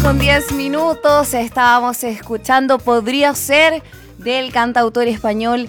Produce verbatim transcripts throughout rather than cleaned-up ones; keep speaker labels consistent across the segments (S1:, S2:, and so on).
S1: Con diez minutos estábamos escuchando Podría Ser del cantautor español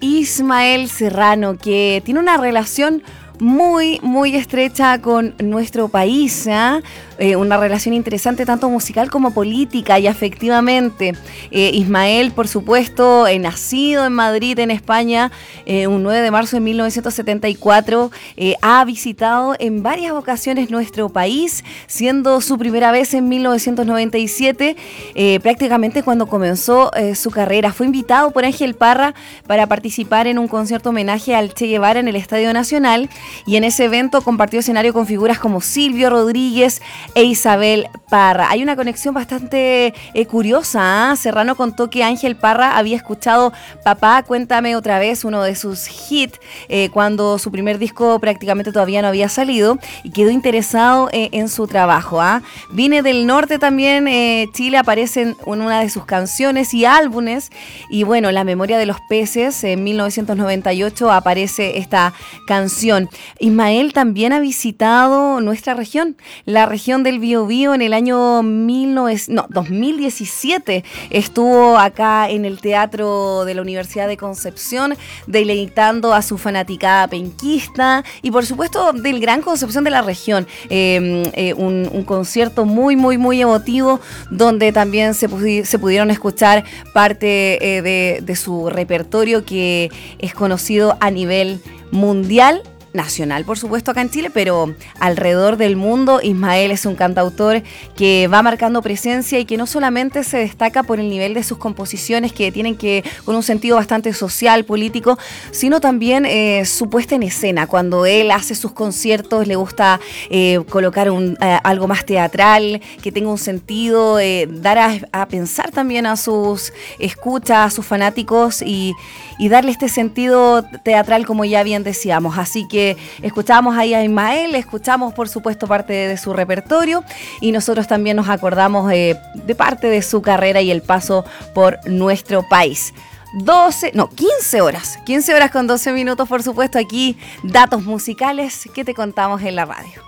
S1: Ismael Serrano, que tiene una relación muy, muy estrecha con nuestro país, ¿eh? Eh, una relación interesante tanto musical como política y afectivamente. Eh, Ismael, por supuesto, eh, nacido en Madrid, en España, eh, un nueve de marzo de mil novecientos setenta y cuatro, eh, ha visitado en varias ocasiones nuestro país, siendo su primera vez en mil novecientos noventa y siete, eh, prácticamente cuando comenzó eh, su carrera. Fue invitado por Ángel Parra para participar en un concierto homenaje al Che Guevara en el Estadio Nacional, y en ese evento compartió escenario con figuras como Silvio Rodríguez e Isabel Parra. Hay una conexión bastante eh, curiosa, ¿eh? Serrano contó que Ángel Parra había escuchado Papá, Cuéntame Otra Vez, uno de sus hits, eh, cuando su primer disco prácticamente todavía no había salido, y quedó interesado eh, en su trabajo. ¿eh? Vine del Norte también, eh, Chile aparece en una de sus canciones y álbumes, y bueno, La Memoria de los Peces, en mil novecientos noventa y ocho aparece esta canción. Ismael también ha visitado nuestra región, la región del Biobío, en el año mil novecientos, no, dos mil diecisiete. Estuvo acá en el Teatro de la Universidad de Concepción, deleitando a su fanaticada penquista y por supuesto del Gran Concepción de la región. Eh, eh, un, un concierto muy, muy, muy emotivo, donde también se, pudi- se pudieron escuchar parte eh, de, de su repertorio, que es conocido a nivel mundial, nacional, por supuesto, acá en Chile, pero alrededor del mundo. Ismael es un cantautor que va marcando presencia y que no solamente se destaca por el nivel de sus composiciones, que tienen que con un sentido bastante social, político, sino también eh, su puesta en escena. Cuando él hace sus conciertos, le gusta eh, colocar un, eh, algo más teatral, que tenga un sentido, eh, dar a, a pensar también a sus escuchas, a sus fanáticos, y, y darle este sentido teatral, como ya bien decíamos. Así que escuchamos ahí a Ismael, escuchamos por supuesto parte de, de su repertorio, y nosotros también nos acordamos eh, de parte de su carrera y el paso por nuestro país. doce, no, quince horas, quince horas con doce minutos, por supuesto, aquí datos musicales que te contamos en la radio.